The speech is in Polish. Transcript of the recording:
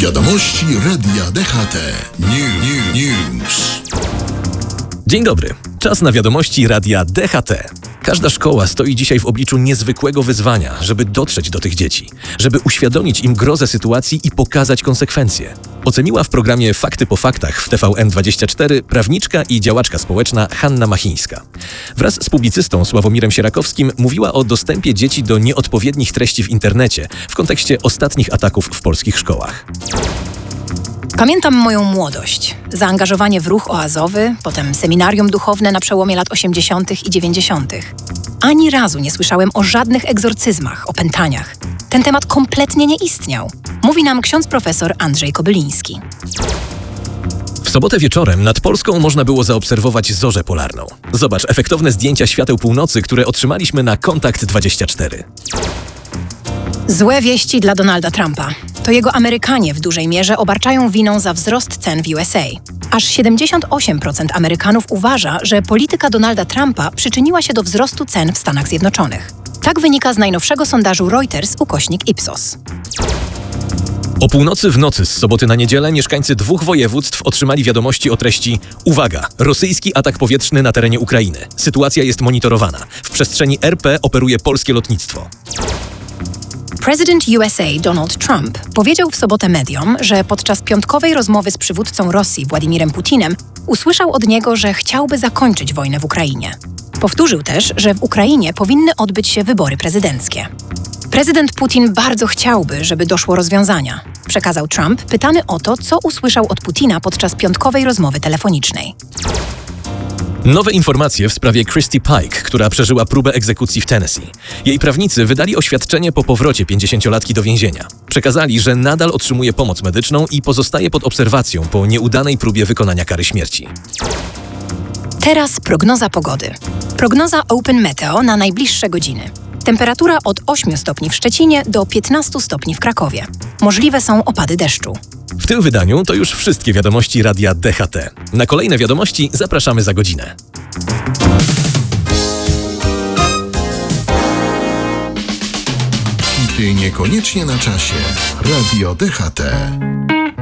Wiadomości Radia DHT. News. Dzień dobry. Czas na wiadomości Radia DHT. Każda szkoła stoi dzisiaj w obliczu niezwykłego wyzwania, żeby dotrzeć do tych dzieci, żeby uświadomić im grozę sytuacji i pokazać konsekwencje. Oceniła w programie Fakty po faktach w TVN24 prawniczka i działaczka społeczna Hanna Machińska. Wraz z publicystą Sławomirem Sierakowskim mówiła o dostępie dzieci do nieodpowiednich treści w internecie w kontekście ostatnich ataków w polskich szkołach. Pamiętam moją młodość, zaangażowanie w ruch oazowy, potem seminarium duchowne na przełomie lat 80. i 90. Ani razu nie słyszałem o żadnych egzorcyzmach, opętaniach. Ten temat kompletnie nie istniał, mówi nam ksiądz profesor Andrzej Kobyliński. W sobotę wieczorem nad Polską można było zaobserwować zorzę polarną. Zobacz efektowne zdjęcia świateł północy, które otrzymaliśmy na Kontakt24. Złe wieści dla Donalda Trumpa. To jego Amerykanie w dużej mierze obarczają winą za wzrost cen w USA. Aż 78% Amerykanów uważa, że polityka Donalda Trumpa przyczyniła się do wzrostu cen w Stanach Zjednoczonych. Tak wynika z najnowszego sondażu Reuters /Ipsos. O północy w nocy z soboty na niedzielę mieszkańcy 2 województw otrzymali wiadomości o treści: uwaga, rosyjski atak powietrzny na terenie Ukrainy. Sytuacja jest monitorowana. W przestrzeni RP operuje polskie lotnictwo. Prezydent USA Donald Trump powiedział w sobotę mediom, że podczas piątkowej rozmowy z przywódcą Rosji Władimirem Putinem usłyszał od niego, że chciałby zakończyć wojnę w Ukrainie. Powtórzył też, że w Ukrainie powinny odbyć się wybory prezydenckie. Prezydent Putin bardzo chciałby, żeby doszło rozwiązania, przekazał Trump, pytany o to, co usłyszał od Putina podczas piątkowej rozmowy telefonicznej. Nowe informacje w sprawie Christy Pike, która przeżyła próbę egzekucji w Tennessee. Jej prawnicy wydali oświadczenie po powrocie 50-latki do więzienia. Przekazali, że nadal otrzymuje pomoc medyczną i pozostaje pod obserwacją po nieudanej próbie wykonania kary śmierci. Teraz prognoza pogody. Prognoza Open Meteo na najbliższe godziny. Temperatura od 8 stopni w Szczecinie do 15 stopni w Krakowie. Możliwe są opady deszczu. W tym wydaniu to już wszystkie wiadomości Radia DHT. Na kolejne wiadomości zapraszamy za godzinę. Ty niekoniecznie na czasie. Radio DHT.